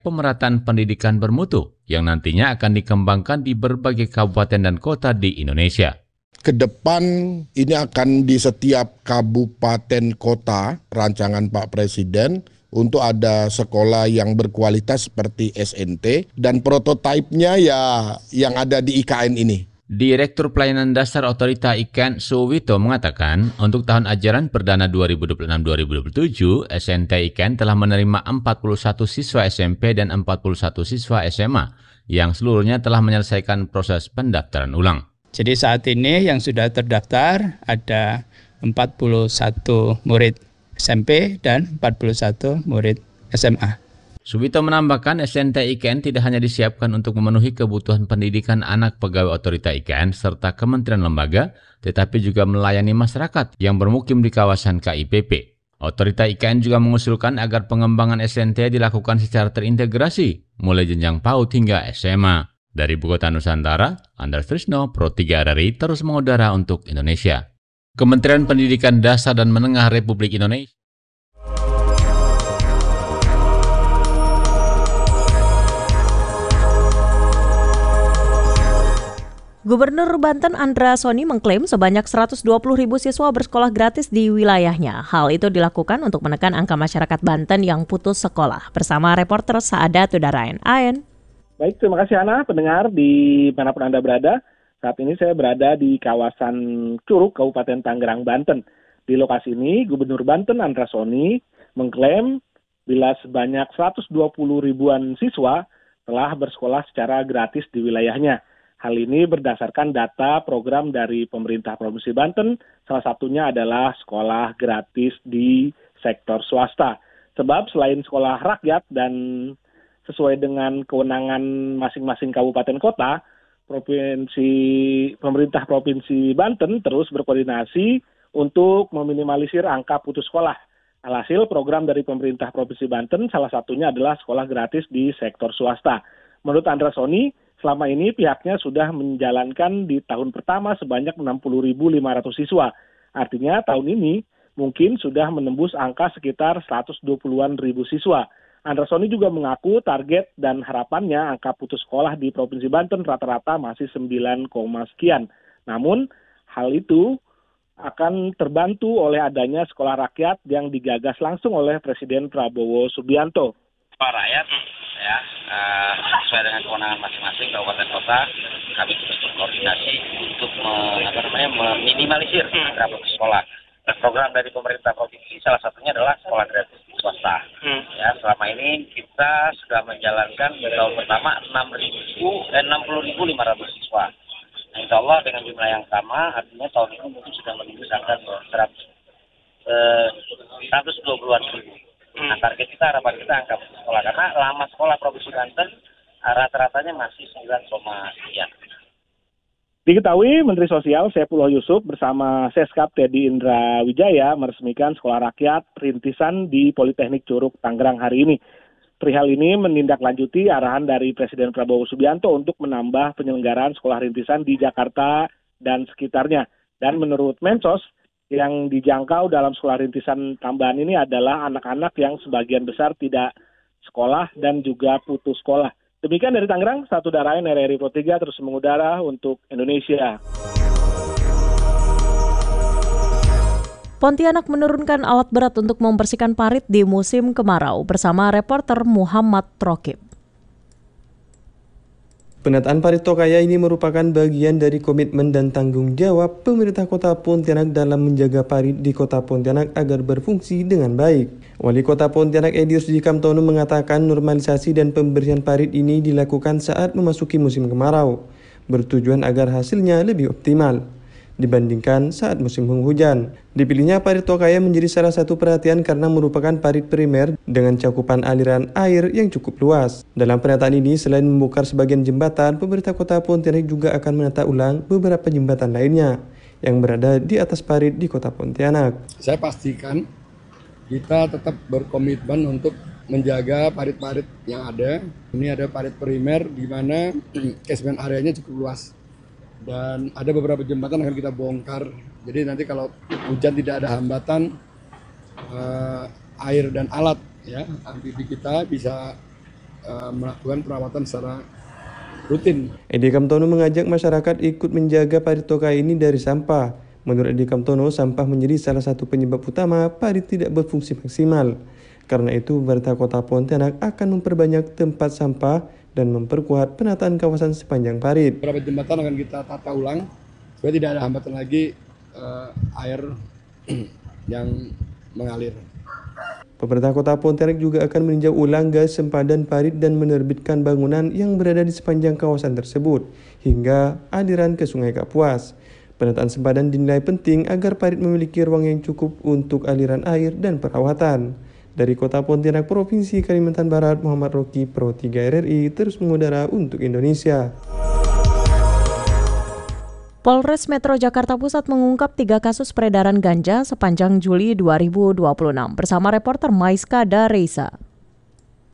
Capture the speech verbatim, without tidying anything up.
pemerataan pendidikan bermutu yang nantinya akan dikembangkan di berbagai kabupaten dan kota di Indonesia. Ke depan ini akan di setiap kabupaten kota rancangan Pak Presiden untuk ada sekolah yang berkualitas seperti S N T dan prototipenya ya yang ada di I K N ini. Direktur Pelayanan Dasar Otorita I K N Suwito mengatakan, untuk tahun ajaran perdana dua ribu dua puluh enam dua ribu dua puluh tujuh, S N T I K N telah menerima empat puluh satu siswa S M P dan empat puluh satu siswa S M A, yang seluruhnya telah menyelesaikan proses pendaftaran ulang. Jadi saat ini yang sudah terdaftar ada empat puluh satu murid S M P dan empat puluh satu murid S M A. Suwito menambahkan S N T I K N tidak hanya disiapkan untuk memenuhi kebutuhan pendidikan anak pegawai otorita I K N serta kementerian lembaga, tetapi juga melayani masyarakat yang bermukim di kawasan K I P P. Otorita I K N juga mengusulkan agar pengembangan S N T dilakukan secara terintegrasi, mulai jenjang PAUD hingga S M A. Dari Ibu Kota Nusantara, Andreas Trisno, Pro tiga R R I, terus mengudara untuk Indonesia. Kementerian Pendidikan Dasar dan Menengah Republik Indonesia. Gubernur Banten Andra Soni mengklaim sebanyak seratus dua puluh ribu siswa bersekolah gratis di wilayahnya. Hal itu dilakukan untuk menekan angka masyarakat Banten yang putus sekolah. Bersama reporter Saada Tudarain. Ayen. Baik, terima kasih Ana, pendengar di manapun Anda berada. Saat ini saya berada di kawasan Curug, Kabupaten Tangerang, Banten. Di lokasi ini, Gubernur Banten Andra Soni mengklaim bila sebanyak seratus dua puluh ribuan siswa telah bersekolah secara gratis di wilayahnya. Hal ini berdasarkan data program dari pemerintah Provinsi Banten, salah satunya adalah sekolah gratis di sektor swasta. Sebab selain sekolah rakyat dan sesuai dengan kewenangan masing-masing kabupaten kota, provinsi pemerintah Provinsi Banten terus berkoordinasi untuk meminimalisir angka putus sekolah. Alhasil program dari pemerintah Provinsi Banten salah satunya adalah sekolah gratis di sektor swasta. Menurut Andra Soni, selama ini pihaknya sudah menjalankan di tahun pertama sebanyak enam puluh ribu lima ratus siswa. Artinya tahun ini mungkin sudah menembus angka sekitar seratus dua puluhan ribu siswa. Andra Soni juga mengaku target dan harapannya angka putus sekolah di Provinsi Banten rata-rata masih sembilan, sekian. Namun hal itu akan terbantu oleh adanya sekolah rakyat yang digagas langsung oleh Presiden Prabowo Subianto. Pak rakyat ya uh, sesuai dengan kewenangan masing-masing kabupaten kota, kami terus berkoordinasi untuk me, apa namanya meminimalisir angka putus sekolah. Dan program dari pemerintah provinsi salah satunya adalah sekolah gratis di swasta. Hmm. Ya, selama ini kita sudah menjalankan di tahun pertama enam puluh ribu lima ratus siswa. Nah, insya Allah dengan jumlah yang sama, artinya tahun ini mungkin sudah menembus angka seratus dua puluhan ribu. Nah, target kita, harapan kita angka putus sekolah. Karena lama sekolah Provinsi Banten rata-ratanya masih sembilan, sekian. Diketahui Menteri Sosial Saifullah Yusuf bersama Seskap Teddy Indra Wijaya meresmikan sekolah rakyat rintisan di Politeknik Curug Tangerang hari ini. Perihal ini menindaklanjuti arahan dari Presiden Prabowo Subianto untuk menambah penyelenggaraan sekolah rintisan di Jakarta dan sekitarnya. Dan menurut Mensos, yang dijangkau dalam sekolah rintisan tambahan ini adalah anak-anak yang sebagian besar tidak sekolah dan juga putus sekolah. Demikian dari Tangerang, Satu Darain R R I Pro tiga terus mengudara untuk Indonesia. Pontianak menurunkan alat berat untuk membersihkan parit di musim kemarau bersama reporter Muhammad Trokib. Penataan parit Tokaya ini merupakan bagian dari komitmen dan tanggung jawab pemerintah Kota Pontianak dalam menjaga parit di Kota Pontianak agar berfungsi dengan baik. Wali Kota Pontianak Edi Rusdi Kamtono mengatakan normalisasi dan pembersihan parit ini dilakukan saat memasuki musim kemarau, bertujuan agar hasilnya lebih optimal dibandingkan saat musim penghujan. Dipilihnya parit Tokaya menjadi salah satu perhatian karena merupakan parit primer dengan cakupan aliran air yang cukup luas. Dalam penataan ini, selain membongkar sebagian jembatan, pemerintah Kota Pontianak juga akan menata ulang beberapa jembatan lainnya yang berada di atas parit di Kota Pontianak. Saya pastikan kita tetap berkomitmen untuk menjaga parit-parit yang ada. Ini ada parit primer di mana catchment areanya cukup luas. Dan ada beberapa jembatan akan kita bongkar. Jadi nanti kalau hujan tidak ada hambatan, uh, air dan alat ya amfibi kita bisa uh, melakukan perawatan secara rutin. Edi Kamtono mengajak masyarakat ikut menjaga parit tokai ini dari sampah. Menurut Edi Kamtono, sampah menjadi salah satu penyebab utama parit tidak berfungsi maksimal. Karena itu, pemerintah Kota Pontianak akan memperbanyak tempat sampah dan memperkuat penataan kawasan sepanjang parit. Beberapa jembatan akan kita tata ulang supaya tidak ada hambatan lagi uh, air yang mengalir. Pemerintah Kota Pontianak juga akan meninjau ulang gas sempadan parit dan menerbitkan bangunan yang berada di sepanjang kawasan tersebut hingga aliran ke Sungai Kapuas. Penataan sempadan dinilai penting agar parit memiliki ruang yang cukup untuk aliran air dan perawatan. Dari Kota Pontianak, Provinsi Kalimantan Barat, Muhammad Roki, Pro tiga R R I, terus mengudara untuk Indonesia. Polres Metro Jakarta Pusat mengungkap tiga kasus peredaran ganja sepanjang Juli dua ribu dua puluh enam bersama reporter Maiska Daresa.